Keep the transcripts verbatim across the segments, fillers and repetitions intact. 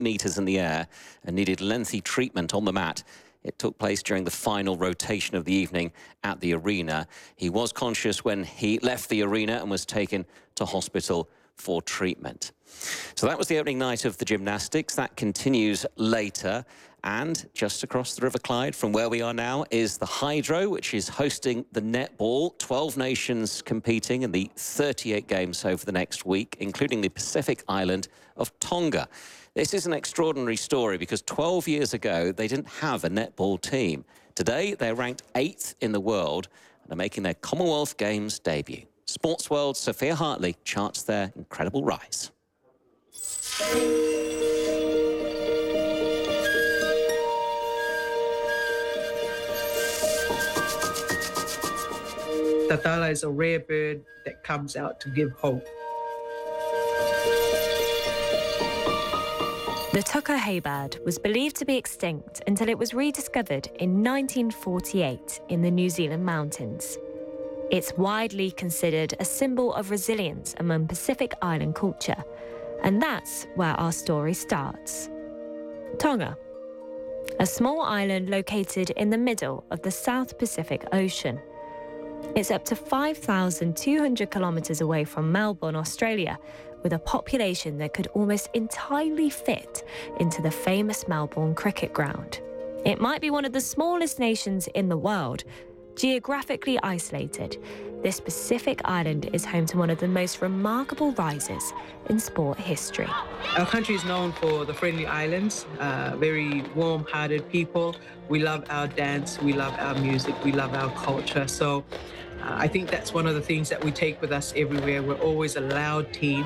metres in the air and needed lengthy treatment on the mat. It took place during the final rotation of the evening at the arena. He was conscious when he left the arena and was taken to hospital for treatment. So that was the opening night of the gymnastics. That continues later. And just across the River Clyde from where we are now is the Hydro, which is hosting the netball. twelve nations competing in the thirty-eight games over the next week, including the Pacific island of Tonga. This is an extraordinary story because twelve years ago, they didn't have a netball team. Today, they're ranked eighth in the world and are making their Commonwealth Games debut. Sports World's Sophia Hartley charts their incredible rise. Tatala is a rare bird that comes out to give hope. The tucker haybird was believed to be extinct until it was rediscovered in nineteen forty-eight in the New Zealand mountains. It's widely considered a symbol of resilience among Pacific Island culture, and that's where our story starts. Tonga, a small island located in the middle of the South Pacific Ocean. It's up to five thousand two hundred kilometres away from Melbourne, Australia, with a population that could almost entirely fit into the famous Melbourne cricket ground. It might be one of the smallest nations in the world. Geographically isolated, this Pacific island is home to one of the most remarkable rises in sport history. Our country is known for the friendly islands, uh, very warm-hearted people. We love our dance, we love our music, we love our culture. So uh, I think that's one of the things that we take with us everywhere. We're always a loud team.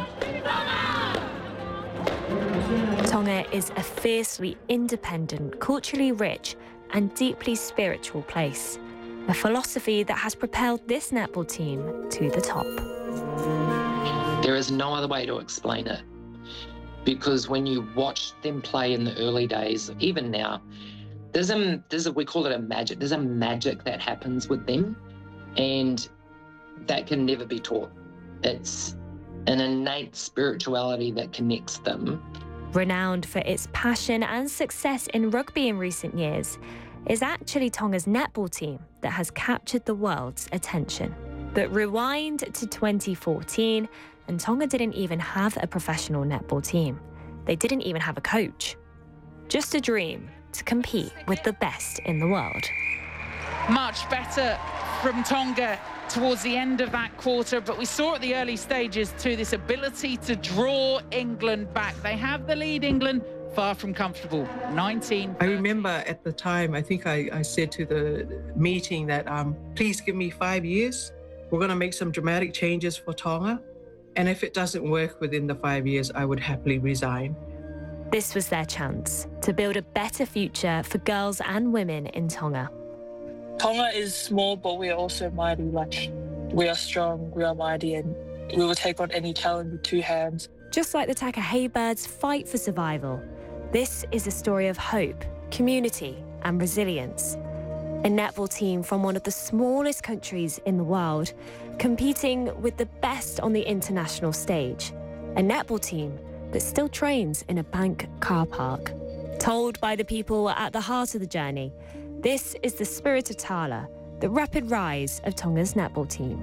Tonga is a fiercely independent, culturally rich and deeply spiritual place. A philosophy that has propelled this netball team to the top. There is no other way to explain it. Because when you watch them play in the early days, even now, there's a, there's a, we call it a magic. There's a magic that happens with them, and that can never be taught. It's an innate spirituality that connects them. Renowned for its passion and success in rugby in recent years, is actually Tonga's netball team that has captured the world's attention. But rewind to twenty fourteen, and Tonga didn't even have a professional netball team. They didn't even have a coach. Just a dream to compete with the best in the world. Much better from Tonga towards the end of that quarter, but we saw at the early stages too this ability to draw England back. They have the lead, England, far from comfortable, nineteen. I remember at the time, I think I, I said to the meeting that, um, please give me five years. We're going to make some dramatic changes for Tonga. And if it doesn't work within the five years, I would happily resign. This was their chance to build a better future for girls and women in Tonga. Tonga is small, but we are also mighty. Like, we are strong, we are mighty, and we will take on any challenge with two hands. Just like the Tucker Haybirds' fight for survival, this is a story of hope, community, and resilience. A netball team from one of the smallest countries in the world, competing with the best on the international stage. A netball team that still trains in a bank car park. Told by the people at the heart of the journey, this is the spirit of Tala, the rapid rise of Tonga's netball team.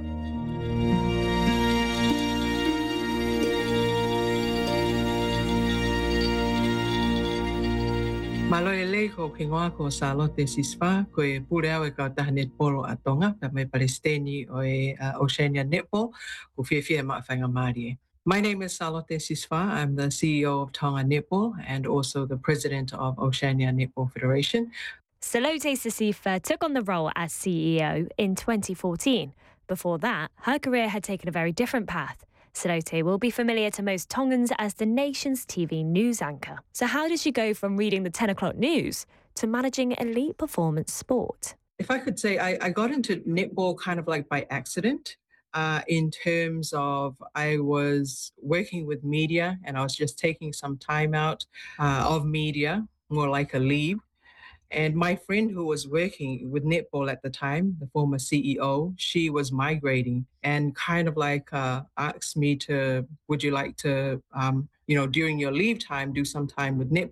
Maloe lei ko kingoa ko Salote Sisfa ko e pureau e ka taha netball a Tonga pa me Palestini o e uh, Oceania Netball ko whiawhia ma whainga Māori. My name is Salote Sisfa. I'm the C E O of Tonga Netball and also the president of Oceania Netball Federation. Salote Sisfa took on the role as C E O in twenty fourteen. Before that, her career had taken a very different path. Salote will be familiar to most Tongans as the nation's T V news anchor. So how did she go from reading the ten o'clock news to managing elite performance sport? If I could say, I, I got into netball kind of like by accident uh, in terms of I was working with media and I was just taking some time out uh, of media, more like a leave. And my friend who was working with netball at the time, the former C E O, she was migrating and kind of like uh, asked me to, would you like to, um, you know, during your leave time, do some time with netball?